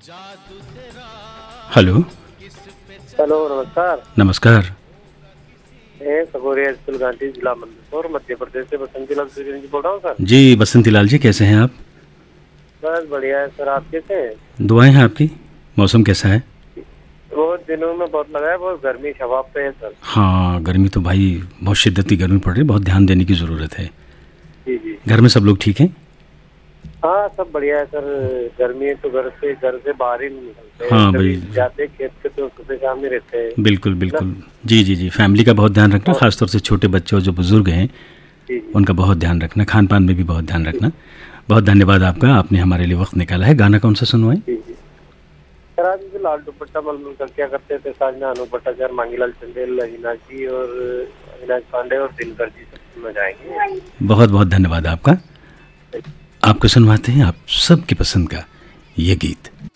Hello. Hello, नमस्कार। नमस्कार। मैं सगोरिया स्कूल गांधी, जिला मंदसौर, मध्य प्रदेश से बसंती लाल सूर्य जी बोल रहा हूँ सर। जी बसंती लाल जी, कैसे हैं आप? बस बढ़िया है सर, आप कैसे हैं? दुआएं हैं आपकी। मौसम कैसा है? बहुत दिनों में बहुत लगा है, बहुत गर्मी शबाब पे है सर। हाँ, गर्मी तो भाई बहुत शिद्दत की गर्मी पड़ रही है, बहुत ध्यान देने की ज़रूरत है। जी जी। घर में सब लोग ठीक हैं? हाँ, सब बढ़िया है सर। गर्मी है तो घर से बाहर ही नहीं निकलते। हाँ कभी भाई, जाते खेत पे तो सुबह शाम ही रहते हैं बिल्कुल ना। बिल्कुल। जी जी जी, फैमिली का बहुत ध्यान रखना, और खासतौर से छोटे बच्चे और जो बुजुर्ग हैं जी जी उनका बहुत ध्यान रखना, खान पान में भी बहुत ध्यान जी रखना। बहुत धन्यवाद आपका, आपने हमारे लिए वक्त निकाला है। गाना कौन सा सुनवाएं? जी जी। सर आज भी लाल दुपट्टा मलमल कर क्या करते थे, साजना अनु भट्टाचार्य, मांगीलाल चंदेल, अविनाश जी और अविनाश पांडे और दिनकर जी सब सुनना जाएंगे। बहुत बहुत धन्यवाद आपका। आपको सुनवाते हैं आप सबकी पसंद का ये गीत।